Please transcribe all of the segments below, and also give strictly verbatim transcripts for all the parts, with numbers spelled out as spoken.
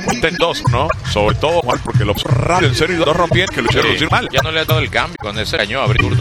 Ten dos, ¿no? Sobre todo mal porque lo puso rápido, en serio, y dos rompían que lo hicieron lucir mal. Ya no le ha dado el cambio con ese año a abrir turno.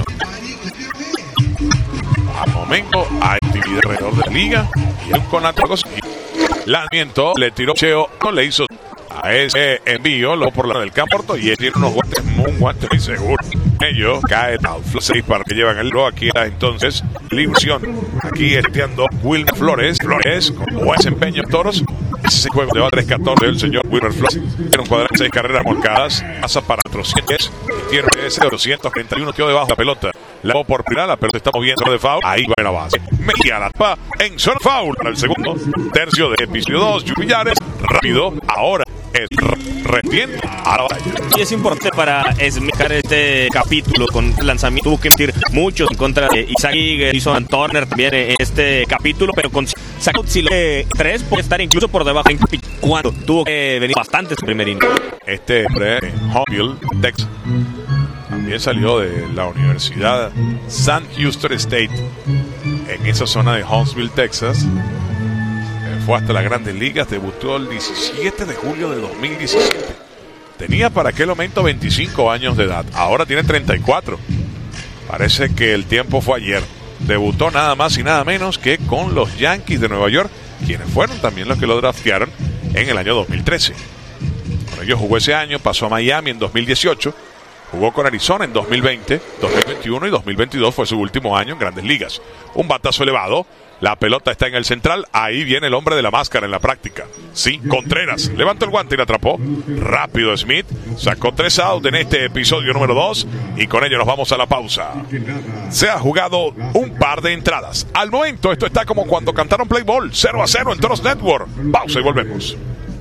Al momento hay actividad alrededor de la liga y un conato y lanzamiento le tiró Cheo, no le hizo a ese envío, lo por la del campo y él tiene unos guantes, un guante muy seguro. Ello cae al seis para que llevan el lo. Aquí era entonces Libración. Aquí esteando Wilmer Flores. Flores con buen desempeño en toros. Ese juego de tres catorce del señor Wilmer Flores. Tiene un cuadrante de seis carreras marcadas. Pasa para cuatrocientos. Tiene ese doscientos treinta y uno. Quedó debajo de la pelota. La hago por primera, la pelota está moviendo de foul. Ahí va en la base. Media la tapa en zona foul. Para el segundo tercio de episodio dos. Jubillares. Rápido. Ahora es retiendo a la batalla. Y es importante para esmicar este capítulo con lanzamiento. Tuvo que emitir muchos en contra de Isaac Giger, hizo Ann Turner también en este capítulo, pero con Silo tres puede estar incluso por debajo en cuando tuvo que venir bastante su primer inning. Este hombre, Huntsville, Texas, también salió de la Universidad Sam Houston State en esa zona de Huntsville, Texas. Fue hasta las Grandes Ligas, debutó el diecisiete de julio de dos mil diecisiete. Tenía para aquel momento veinticinco años de edad, ahora tiene treinta y cuatro. Parece que el tiempo fue ayer. Debutó nada más y nada menos que con los Yankees de Nueva York, quienes fueron también los que lo draftearon en el año dos mil trece. Con ellos jugó ese año, pasó a Miami en dos mil dieciocho, jugó con Arizona en dos mil veinte, dos mil veintiuno y dos mil veintidós fue su último año en Grandes Ligas. Un batazo elevado. La pelota está en el central. Ahí viene el hombre de la máscara en la práctica. Sí, Contreras. Levantó el guante y la atrapó. Rápido Smith. Sacó tres outs en este episodio número dos. Y con ello nos vamos a la pausa. Se ha jugado un par de entradas. Al momento esto está como cuando cantaron Play Ball. cero a cero en Toros Network. Pausa y volvemos.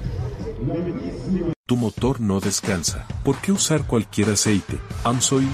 Tu motor no descansa. ¿Por qué usar cualquier aceite? Amsoil.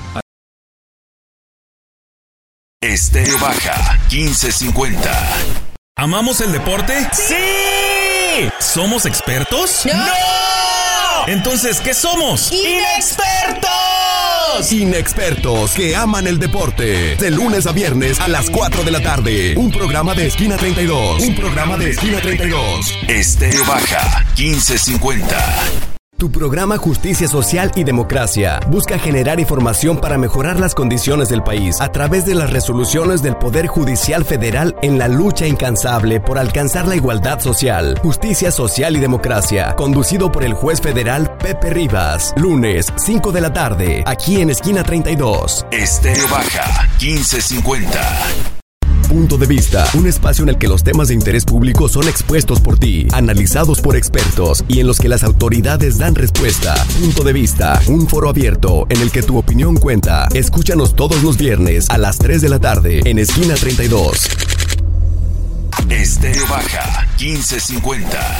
Estéreo Baja quince cincuenta. ¿Amamos el deporte? ¡Sí! ¿Somos expertos? ¡No! Entonces, ¿qué somos? ¡Inexpertos! Inexpertos que aman el deporte. De lunes a viernes a las cuatro de la tarde. Un programa de Esquina treinta y dos. Un programa de Esquina treinta y dos. Estéreo Baja quince cincuenta. Tu programa Justicia Social y Democracia busca generar información para mejorar las condiciones del país a través de las resoluciones del Poder Judicial Federal en la lucha incansable por alcanzar la igualdad social. Justicia Social y Democracia, conducido por el juez federal Pepe Rivas. Lunes, cinco de la tarde, aquí en Esquina treinta y dos. Estéreo Baja quince cincuenta. Punto de Vista, un espacio en el que los temas de interés público son expuestos por ti, analizados por expertos y en los que las autoridades dan respuesta. Punto de Vista, un foro abierto en el que tu opinión cuenta. Escúchanos todos los viernes a las tres de la tarde en Esquina treinta y dos. Estéreo Baja quince cincuenta.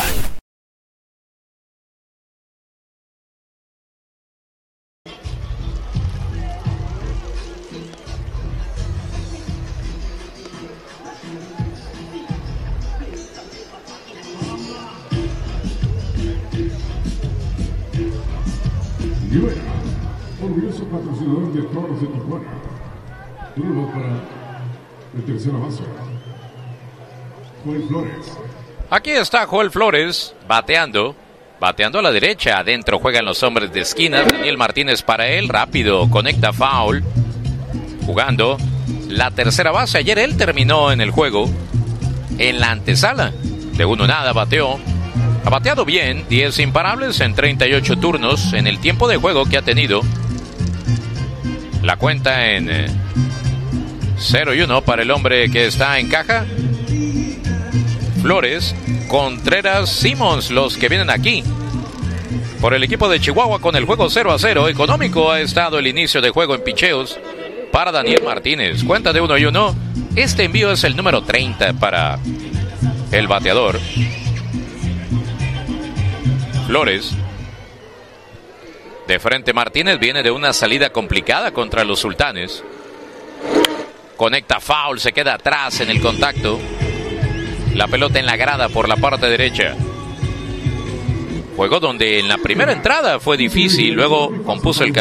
Rivera, orgulloso patrocinador de Toros de Tijuana. Turno para la tercera base. Joel Flores. Aquí está Joel Flores bateando. Bateando a la derecha. Adentro juegan los hombres de esquina. Daniel Martínez para él. Rápido. Conecta foul. Jugando la tercera base. Ayer él terminó en el juego en la antesala. De uno nada bateó. Ha bateado bien, diez imparables en treinta y ocho turnos en el tiempo de juego que ha tenido. La cuenta en eh, cero y uno para el hombre que está en caja. Flores, Contreras, Simmons, los que vienen aquí. Por el equipo de Chihuahua con el juego cero a cero. Económico ha estado el inicio de juego en picheos para Daniel Martínez. Cuenta de uno y uno. Este envío es el número treinta para el bateador. Flores. De frente Martínez viene de una salida complicada contra los Sultanes. Conecta foul, se queda atrás en el contacto. La pelota en la grada por la parte derecha. Juego donde en la primera entrada fue difícil, luego compuso el